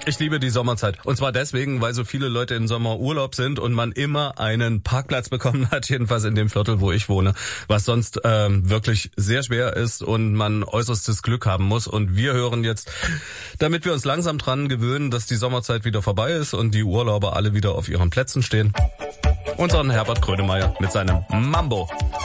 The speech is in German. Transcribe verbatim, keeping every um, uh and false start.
Ich liebe die Sommerzeit. Und zwar deswegen, weil so viele Leute im Sommer Urlaub sind und man immer einen Parkplatz bekommen hat, jedenfalls in dem Viertel, wo ich wohne, was sonst ähm, wirklich sehr schwer ist und man äußerstes Glück haben muss. Und wir hören jetzt, damit wir uns langsam dran gewöhnen, dass die Sommerzeit wieder vorbei ist und die Urlauber alle wieder auf ihren Plätzen stehen, unseren Herbert Grönemeyer mit seinem Mambo.